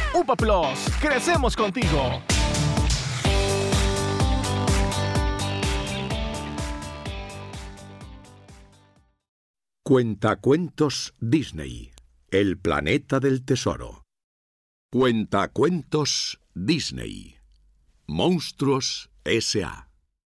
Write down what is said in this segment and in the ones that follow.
UPA Plus, crecemos contigo. Cuentacuentos Disney, el planeta del tesoro. Cuentacuentos Disney, Monstruos S.A.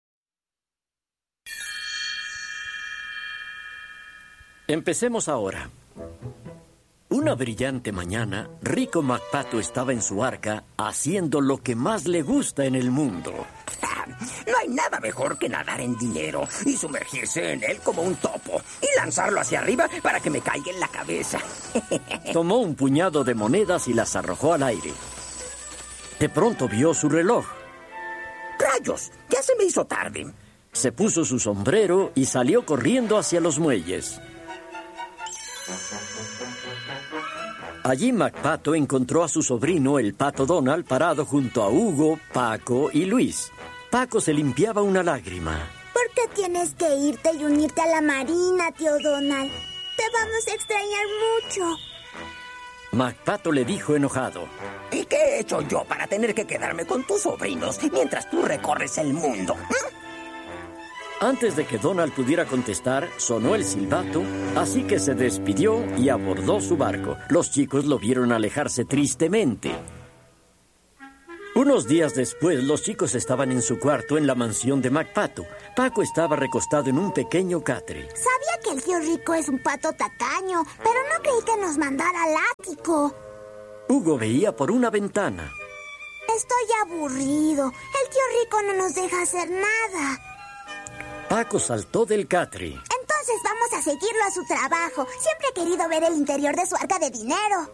Empecemos ahora. Una brillante mañana, Rico McPato estaba en su arca haciendo lo que más le gusta en el mundo. No hay nada mejor que nadar en dinero y sumergirse en él como un topo y lanzarlo hacia arriba para que me caiga en la cabeza. Tomó un puñado de monedas y las arrojó al aire. De pronto vio su reloj. ¡Rayos! Ya se me hizo tarde. Se puso su sombrero y salió corriendo hacia los muelles. Allí McPato encontró a su sobrino, el pato Donald, parado junto a Hugo, Paco y Luis. Paco se limpiaba una lágrima. ¿Por qué tienes que irte y unirte a la marina, tío Donald? Te vamos a extrañar mucho. McPato le dijo enojado. ¿Y qué he hecho yo para tener que quedarme con tus sobrinos mientras tú recorres el mundo? Antes de que Donald pudiera contestar, sonó el silbato, así que se despidió y abordó su barco. Los chicos lo vieron alejarse tristemente. Unos días después, los chicos estaban en su cuarto en la mansión de McPato. Paco estaba recostado en un pequeño catre. Sabía que el tío Rico es un pato tacaño, pero no creí que nos mandara al ático. Hugo veía por una ventana. Estoy aburrido. El tío Rico no nos deja hacer nada. Paco saltó del catre. Entonces vamos a seguirlo a su trabajo. Siempre he querido ver el interior de su arca de dinero.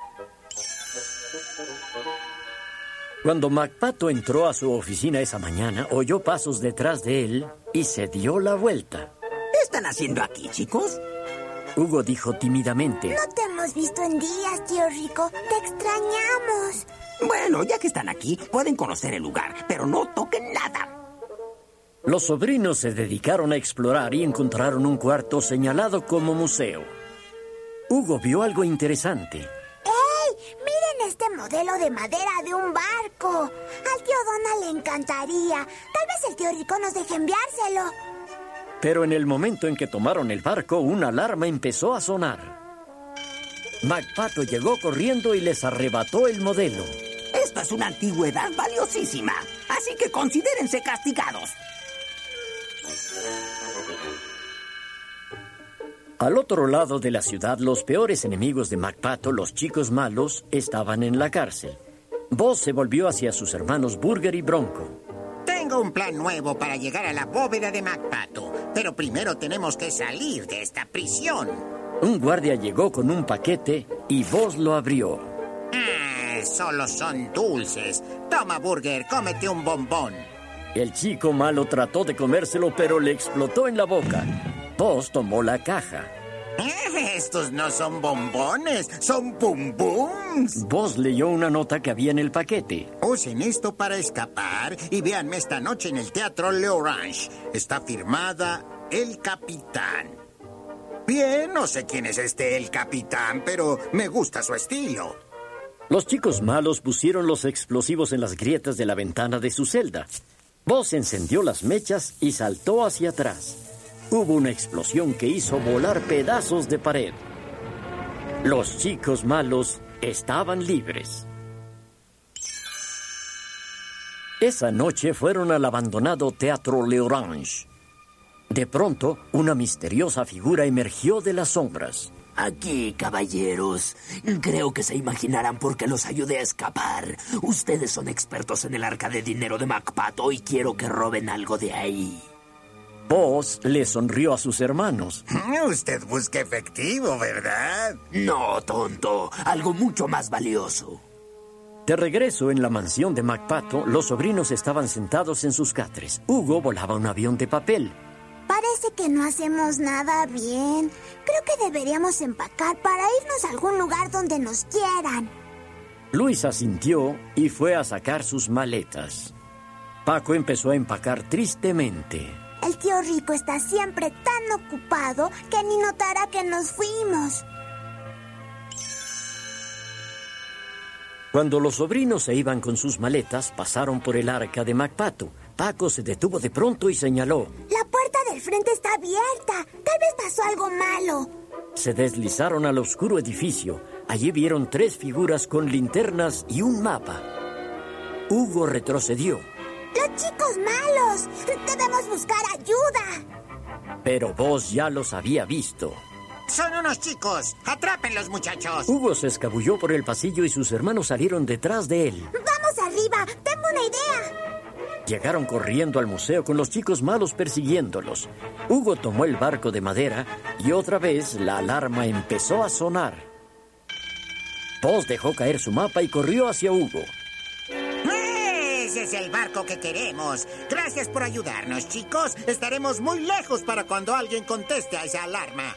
Cuando McPato entró a su oficina esa mañana, oyó pasos detrás de él y se dio la vuelta. ¿Qué están haciendo aquí, chicos? Hugo dijo tímidamente. No te hemos visto en días, tío Rico. Te extrañamos. Bueno, ya que están aquí, pueden conocer el lugar, pero no toquen nada. Los sobrinos se dedicaron a explorar y encontraron un cuarto señalado como museo. Hugo vio algo interesante. ¡Ey! ¡Miren este modelo de madera de un barco! Al tío Donald le encantaría. Tal vez el tío Rico nos deje enviárselo. Pero en el momento en que tomaron el barco, una alarma empezó a sonar. McPato llegó corriendo y les arrebató el modelo. Esto es una antigüedad valiosísima, así que considérense castigados. Al otro lado de la ciudad, los peores enemigos de McPato, los chicos malos, estaban en la cárcel. Buzz se volvió hacia sus hermanos Burger y Bronco. Tengo un plan nuevo para llegar a la bóveda de McPato, pero primero tenemos que salir de esta prisión. Un guardia llegó con un paquete y Buzz lo abrió. Solo son dulces. Toma, Burger, cómete un bombón. El chico malo trató de comérselo, pero le explotó en la boca. Buzz tomó la caja. Estos no son bombones, son bum bums. Buzz leyó una nota que había en el paquete. Usen esto para escapar y véanme esta noche en el Teatro L'Orange. Está firmada El Capitán. Bien, no sé quién es el Capitán, pero me gusta su estilo. Los chicos malos pusieron los explosivos en las grietas de la ventana de su celda. Buzz encendió las mechas y saltó hacia atrás. Hubo una explosión que hizo volar pedazos de pared. Los chicos malos estaban libres. Esa noche fueron al abandonado Teatro L'Orange. De pronto, una misteriosa figura emergió de las sombras. Aquí, caballeros. Creo que se imaginarán por qué los ayudé a escapar. Ustedes son expertos en el arca de dinero de McPato y quiero que roben algo de ahí. Buzz le sonrió a sus hermanos. Usted busca efectivo, ¿verdad? No, tonto. Algo mucho más valioso. De regreso en la mansión de McPato, los sobrinos estaban sentados en sus catres. Hugo volaba un avión de papel. Parece que no hacemos nada bien. Creo que deberíamos empacar para irnos a algún lugar donde nos quieran. Luis asintió y fue a sacar sus maletas. Paco empezó a empacar tristemente. El tío Rico está siempre tan ocupado que ni notará que nos fuimos. Cuando los sobrinos se iban con sus maletas, pasaron por el arca de MacPato. Paco se detuvo de pronto y señaló. La puerta del frente está abierta. Tal vez pasó algo malo. Se deslizaron al oscuro edificio. Allí vieron 3 figuras con linternas y un mapa. Hugo retrocedió. ¡Los chicos malos! ¡Debemos buscar ayuda! Pero Buzz ya los había visto. Son unos chicos. ¡Atrápenlos, muchachos! Hugo se escabulló por el pasillo y sus hermanos salieron detrás de él. ¡Vamos arriba! ¡Tengo una idea! Llegaron corriendo al museo con los chicos malos persiguiéndolos. Hugo tomó el barco de madera y otra vez la alarma empezó a sonar. Buzz dejó caer su mapa y corrió hacia Hugo. ¡Ese es el barco que queremos! Gracias por ayudarnos, chicos. Estaremos muy lejos para cuando alguien conteste a esa alarma.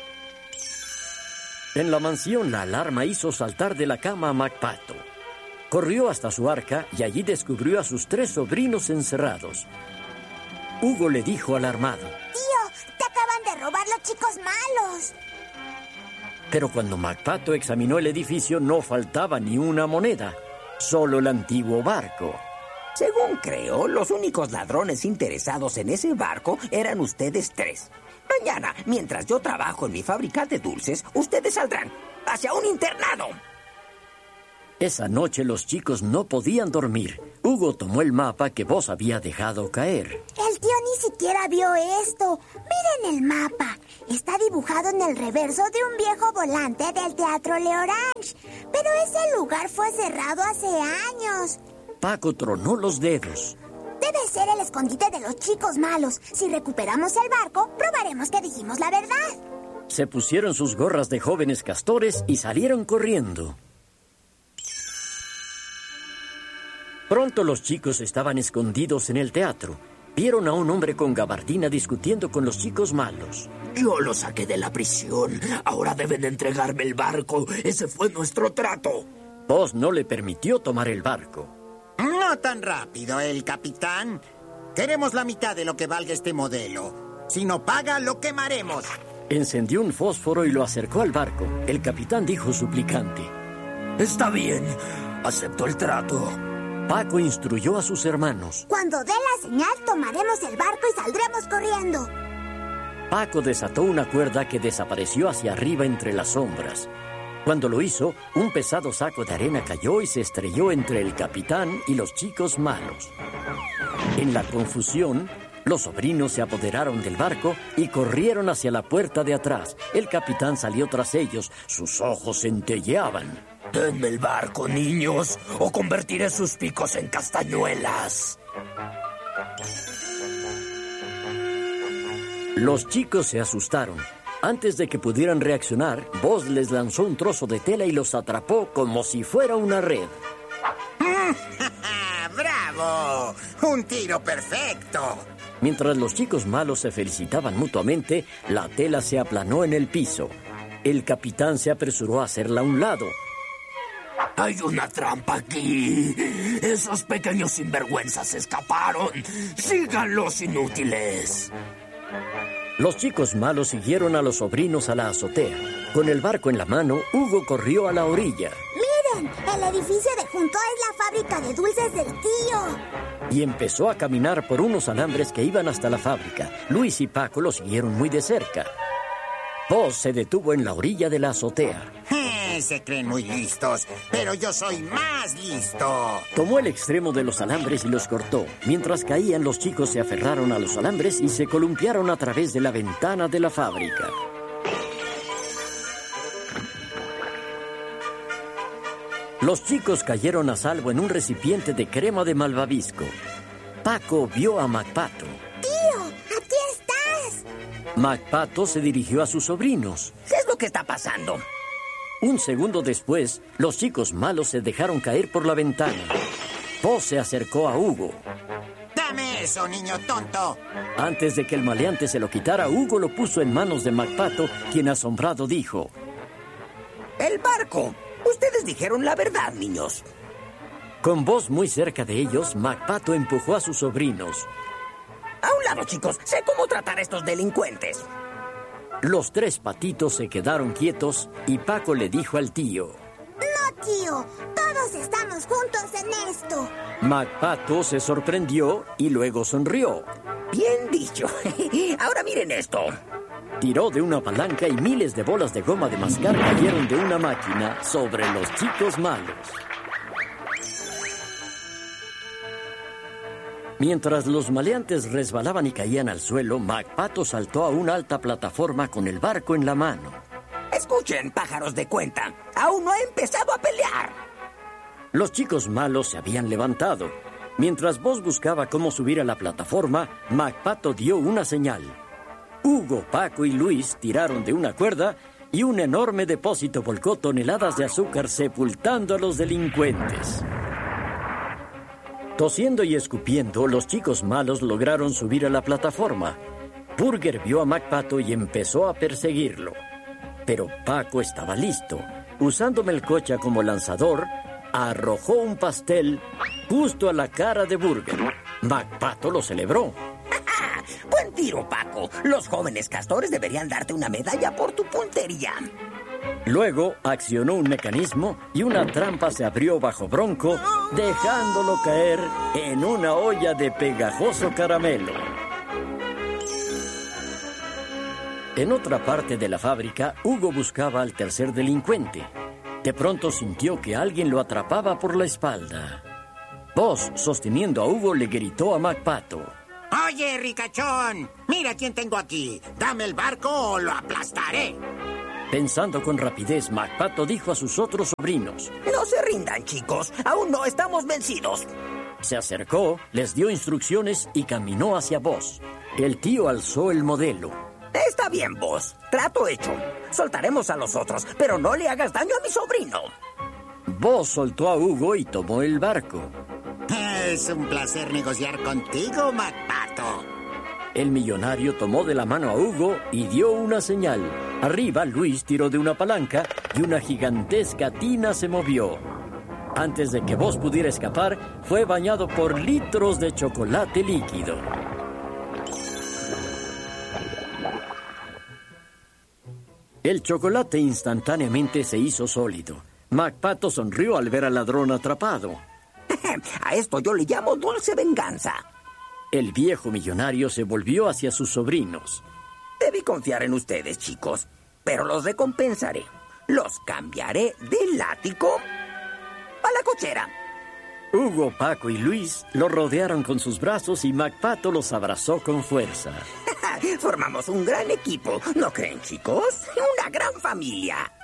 En la mansión, la alarma hizo saltar de la cama a MacPato. Corrió hasta su arca y allí descubrió a sus 3 sobrinos encerrados. Hugo le dijo alarmado. Tío, te acaban de robar los chicos malos. Pero cuando MacPato examinó el edificio no faltaba ni una moneda, solo el antiguo barco. Según creo, los únicos ladrones interesados en ese barco eran ustedes 3. Mañana, mientras yo trabajo en mi fábrica de dulces, ustedes saldrán hacia un internado. Esa noche los chicos no podían dormir. Hugo tomó el mapa que Buzz había dejado caer. El tío ni siquiera vio esto. Miren el mapa. Está dibujado en el reverso de un viejo volante del Teatro Le Orange. Pero ese lugar fue cerrado hace años. Paco tronó los dedos. Debe ser el escondite de los chicos malos. Si recuperamos el barco, probaremos que dijimos la verdad. Se pusieron sus gorras de jóvenes castores y salieron corriendo. Pronto los chicos estaban escondidos en el teatro. Vieron a un hombre con gabardina discutiendo con los chicos malos. Yo los saqué de la prisión. Ahora deben entregarme el barco. Ese fue nuestro trato. Buzz no le permitió tomar el barco. No tan rápido, el capitán. Queremos la mitad de lo que valga este modelo. Si no paga, lo quemaremos. Encendió un fósforo y lo acercó al barco. El capitán dijo suplicante. Está bien. Acepto el trato. Paco instruyó a sus hermanos. Cuando dé la señal, tomaremos el barco y saldremos corriendo. Paco desató una cuerda que desapareció hacia arriba entre las sombras. Cuando lo hizo, un pesado saco de arena cayó y se estrelló entre el capitán y los chicos malos. En la confusión, los sobrinos se apoderaron del barco y corrieron hacia la puerta de atrás. El capitán salió tras ellos. Sus ojos centelleaban. Denme el barco, niños, o convertiré sus picos en castañuelas. Los chicos se asustaron. Antes de que pudieran reaccionar, Buzz les lanzó un trozo de tela y los atrapó como si fuera una red. ¡Bravo! ¡Un tiro perfecto! Mientras los chicos malos se felicitaban mutuamente, la tela se aplanó en el piso. El capitán se apresuró a hacerla a un lado. Hay una trampa aquí. Esos pequeños sinvergüenzas escaparon. ¡Síganlos, inútiles! Los chicos malos siguieron a los sobrinos a la azotea. Con el barco en la mano, Hugo corrió a la orilla. ¡Miren! El edificio de junto es la fábrica de dulces del tío. Y empezó a caminar por unos alambres que iban hasta la fábrica. Luis y Paco lo siguieron muy de cerca. Buzz se detuvo en la orilla de la azotea. Se creen muy listos, pero yo soy más listo. Tomó el extremo de los alambres y los cortó. Mientras caían, los chicos se aferraron a los alambres y se columpiaron a través de la ventana de la fábrica. Los chicos cayeron a salvo en un recipiente de crema de malvavisco. Paco vio a MacPato. ¡Tío! ¡Aquí estás! MacPato se dirigió a sus sobrinos. ¿Qué es lo que está pasando? Un segundo después, los chicos malos se dejaron caer por la ventana. Buzz se acercó a Hugo. ¡Dame eso, niño tonto! Antes de que el maleante se lo quitara, Hugo lo puso en manos de MacPato, quien asombrado dijo: ¡El barco! Ustedes dijeron la verdad, niños. Con Buzz muy cerca de ellos, MacPato empujó a sus sobrinos. A un lado, chicos. Sé cómo tratar a estos delincuentes. Los 3 patitos se quedaron quietos y Paco le dijo al tío: No No, tío. Todos estamos juntos en esto. McPato se sorprendió y luego sonrió. Bien dicho. Ahora miren esto. Tiró de una palanca y miles de bolas de goma de mascar cayeron de una máquina sobre los chicos malos. Mientras los maleantes resbalaban y caían al suelo, McPato saltó a una alta plataforma con el barco en la mano. Escuchen, pájaros de cuenta. Aún no he empezado a pelear. Los chicos malos se habían levantado. Mientras Buzz buscaba cómo subir a la plataforma, McPato dio una señal. Hugo, Paco y Luis tiraron de una cuerda y un enorme depósito volcó toneladas de azúcar sepultando a los delincuentes. Tosiendo y escupiendo, los chicos malos lograron subir a la plataforma. Burger vio a McPato y empezó a perseguirlo. Pero Paco estaba listo. Usando Melcocha como lanzador, arrojó un pastel justo a la cara de Burger. McPato lo celebró. Buen tiro, Paco. Los jóvenes castores deberían darte una medalla por tu puntería. Luego accionó un mecanismo y una trampa se abrió bajo Bronco, dejándolo caer en una olla de pegajoso caramelo. En otra parte de la fábrica, Hugo buscaba al tercer delincuente. De pronto sintió que alguien lo atrapaba por la espalda. Buzz, sosteniendo a Hugo, le gritó a McPato. Oye, ricachón, mira quién tengo aquí. Dame el barco o lo aplastaré. Pensando con rapidez, McPato dijo a sus otros sobrinos. No se rindan, chicos. Aún no estamos vencidos. Se acercó, les dio instrucciones y caminó hacia Buzz. El tío alzó el modelo. Está bien, Buzz. Trato hecho. Soltaremos a los otros, pero no le hagas daño a mi sobrino. Buzz soltó a Hugo y tomó el barco. Es un placer negociar contigo, McPato. El millonario tomó de la mano a Hugo y dio una señal. Arriba, Luis tiró de una palanca y una gigantesca tina se movió. Antes de que Buzz pudiera escapar, fue bañado por litros de chocolate líquido. El chocolate instantáneamente se hizo sólido. McPato sonrió al ver al ladrón atrapado. A esto yo le llamo dulce venganza. El viejo millonario se volvió hacia sus sobrinos. Debí confiar en ustedes, chicos, pero los recompensaré. Los cambiaré del ático a la cochera. Hugo, Paco y Luis lo rodearon con sus brazos y McPato los abrazó con fuerza. Formamos un gran equipo, ¿no creen, chicos? Una gran familia.